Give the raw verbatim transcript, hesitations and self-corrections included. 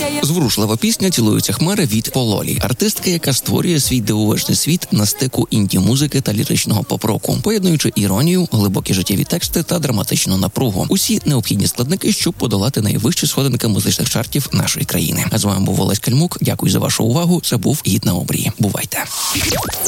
Зворушлива пісня «Цілуються хмари» від Пололі. Артистка, яка створює свій дивовижний світ на стику інді-музики та ліричного поп-року, поєднуючи іронію, глибокі життєві тексти та драматичну напругу. Усі необхідні складники, щоб подолати найвищі сходинки музичних чартів нашої країни. А з вами був Олесь Кальмук. Дякую за вашу увагу. Це був «Гід на обрії». Бувайте.